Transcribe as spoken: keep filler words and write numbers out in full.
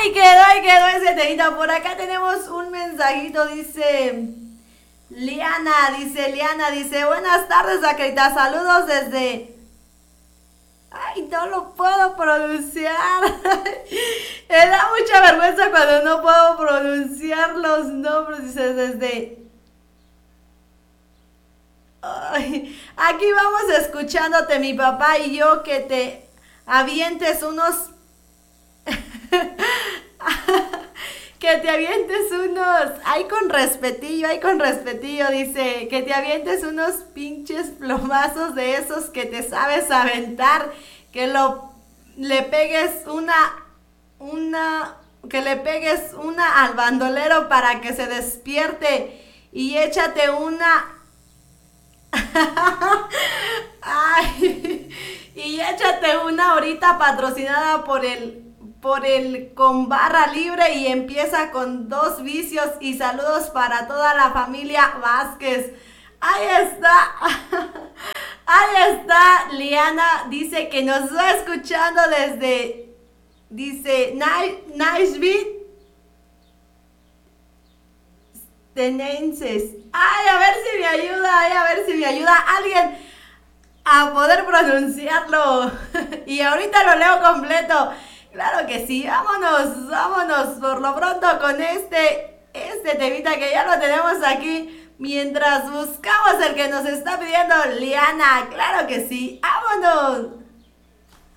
Ahí quedó, ahí quedó ese temita. Por acá tenemos un mensajito, dice Liana, dice Liana, dice, buenas tardes, Acarita, saludos desde... Ay, no lo puedo pronunciar. Me da mucha vergüenza cuando no puedo pronunciar los nombres, dice desde... Ay, aquí vamos escuchándote, mi papá y yo, que te avientes unos... que te avientes unos... Ay, con respetillo, ay, con respetillo, dice, que te avientes unos pinches plomazos de esos que te sabes aventar, que lo... le pegues una... una... que le pegues una al bandolero para que se despierte y échate una... Ay, y échate una horita patrocinada por el por el con barra libre y empieza con dos vicios y saludos para toda la familia Vázquez. Ahí está. Ahí está Liana, dice que nos va escuchando desde, dice Nashville, Tenenses. Ay, a ver si me ayuda, ay, a ver si me ayuda alguien a poder pronunciarlo. Y ahorita lo leo completo. Claro que sí, vámonos, vámonos por lo pronto con este, este temita que ya lo tenemos aquí. Mientras buscamos el que nos está pidiendo Liana. Claro que sí, vámonos.